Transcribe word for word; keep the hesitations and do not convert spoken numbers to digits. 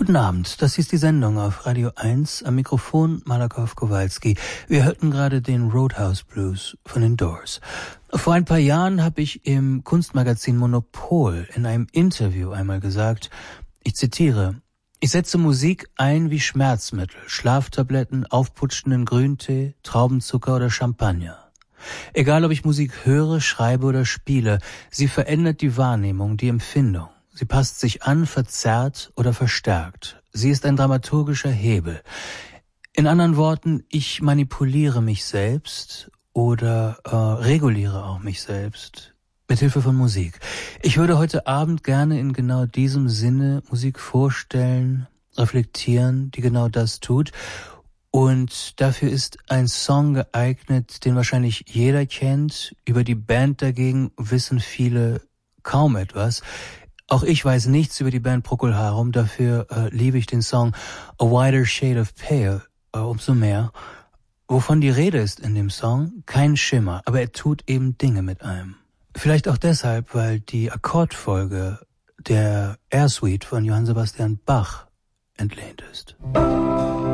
Guten Abend, das ist die Sendung auf Radio eins, am Mikrofon Malakow Kowalski. Wir hörten gerade den Roadhouse Blues von den Doors. Vor ein paar Jahren habe ich im Kunstmagazin Monopol in einem Interview einmal gesagt, ich zitiere, ich setze Musik ein wie Schmerzmittel, Schlaftabletten, aufputschenden Grüntee, Traubenzucker oder Champagner. Egal, ob ich Musik höre, schreibe oder spiele, sie verändert die Wahrnehmung, die Empfindung. Sie passt sich an, verzerrt oder verstärkt. Sie ist ein dramaturgischer Hebel. In anderen Worten, ich manipuliere mich selbst oder äh, reguliere auch mich selbst mit Hilfe von Musik. Ich würde heute Abend gerne in genau diesem Sinne Musik vorstellen, reflektieren, die genau das tut. Und dafür ist ein Song geeignet, den wahrscheinlich jeder kennt. Über die Band dagegen wissen viele kaum etwas. Auch ich weiß nichts über die Band Procol Harum, dafür äh, liebe ich den Song A Wider Shade of Pale äh, umso mehr. Wovon die Rede ist in dem Song, kein Schimmer, aber er tut eben Dinge mit einem. Vielleicht auch deshalb, weil die Akkordfolge der Air Suite von Johann Sebastian Bach entlehnt ist.